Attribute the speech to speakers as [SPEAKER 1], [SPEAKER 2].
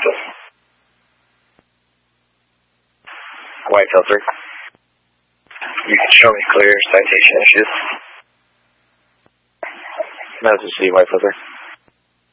[SPEAKER 1] White filter. You can show me clear citation issues. Notice to see white filter.